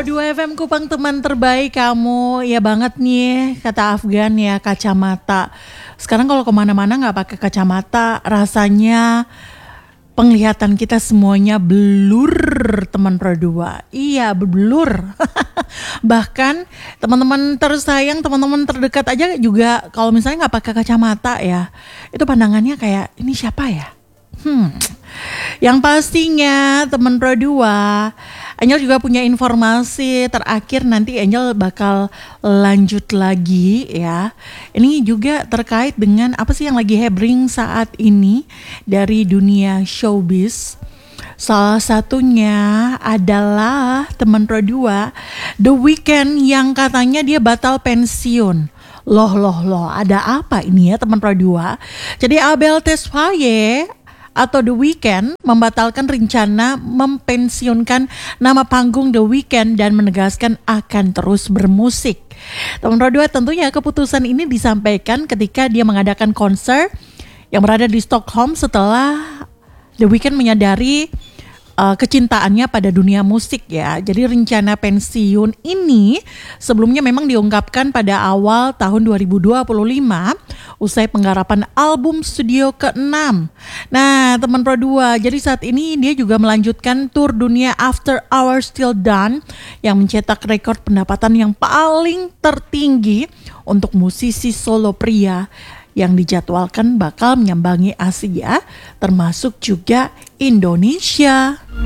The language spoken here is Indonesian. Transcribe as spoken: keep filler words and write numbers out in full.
seratus dua F M Kupang, teman terbaik kamu. Ya banget nih kata Afgan ya, kacamata. Sekarang kalau kemana-mana gak pakai kacamata, rasanya penglihatan kita semuanya blur, teman Pro dua. Iya, blur. Bahkan teman-teman tersayang, teman-teman terdekat aja juga kalau misalnya gak pakai kacamata ya, itu pandangannya kayak ini siapa ya? Hmm. Yang pastinya teman Pro dua, Angel juga punya informasi terakhir, nanti Angel bakal lanjut lagi ya. Ini juga terkait dengan apa sih yang lagi happening saat ini dari dunia showbiz. Salah satunya adalah teman Pro dua, The Weeknd yang katanya dia batal pensiun. Loh loh loh, ada apa ini ya teman Pro dua? Jadi Abel Tesfaye atau The Weeknd membatalkan rencana mempensiunkan nama panggung The Weeknd dan menegaskan akan terus bermusik. Teman Pro dua, tentunya keputusan ini disampaikan ketika dia mengadakan konser yang berada di Stockholm setelah The Weeknd menyadari uh, kecintaannya pada dunia musik ya. Jadi rencana pensiun ini sebelumnya memang diungkapkan pada awal tahun dua ribu dua puluh lima usai penggarapan album studio keenam. Nah, teman Pro dua, jadi saat ini dia juga melanjutkan tur dunia After Hours Till Dawn yang mencetak rekor pendapatan yang paling tertinggi untuk musisi solo pria yang dijadwalkan bakal menyambangi Asia termasuk juga Indonesia.